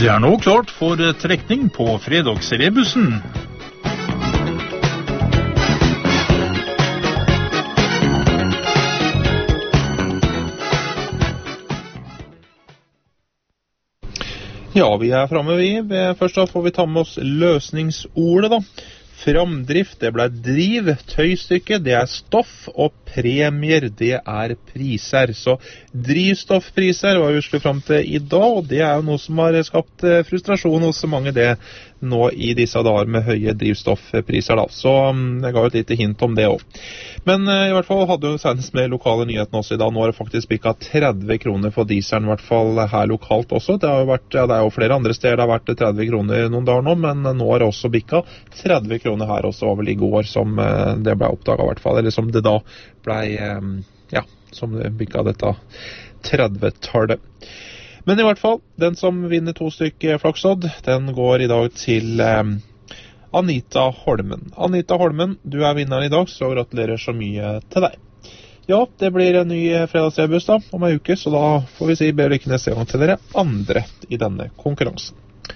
Det er nå klart for trekning på fredagsrebussen. Ja, vi er fremme vi. Først da får vi ta med oss løsningsordet da. Framdrift, det ble driv, tøystykke, det er stoff, og premier, det er priser. Så drivstoffpriser var vi skulle frem til i dag, og det er jo noe som har skapt frustrasjon hos mange det nå i disse dager med høye drivstoffpriser da. Så jeg ga et lite hint om det også. Men i hvert fall hadde jo senest med lokale nyheten også i dag. Nå har det faktisk bikket 30 kroner for dieselen, i hvert fall her lokalt også. Det har jo vært, ja, det er jo flere andre steder det har vært 30 kroner noen dager nå, men nå har det også bikket 30 kroner her også, var vel i går som det ble oppdaget i hvert fall, eller som det da ble, ja, som det bikket dette 30-tallet. Men i hvert fall, den som vinner 2 stykker flaksodd, den går i dag til Anita Holmen. Anita Holmen, du er vinneren i dag, så gratulerer så mye til deg. Ja, det blir en ny fredagsrebus da, om en uke, så da får vi si bedre lykke neste gang til dere andre i denne konkurransen.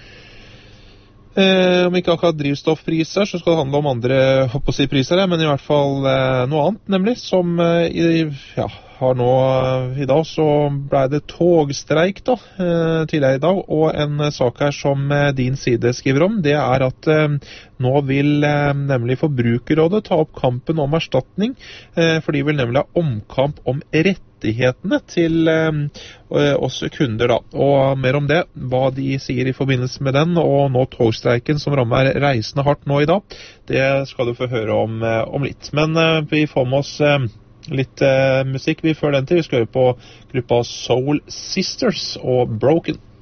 Om ikke akkurat drivstoffpriser, så skal det handle om andre priser, men i hvert fall noe annet, nemlig, som ja, har nå i dag så ble det togstreik da, tidligere i dag, og en sak her som din side skriver om, det er at nå vil nemlig Forbrukerrådet ta opp kampen om erstatning, for de vil nemlig ha omkamp om rettighetene til oss kunder da, og mer om det, hva de sier i forbindelse med den, og nå togstreiken som rammer reisende hardt nå i dag, det skal du få høre om litt. Men vi får med oss litt musikk vi før den til. Vi skal høre på gruppa Soul Sisters og Broken.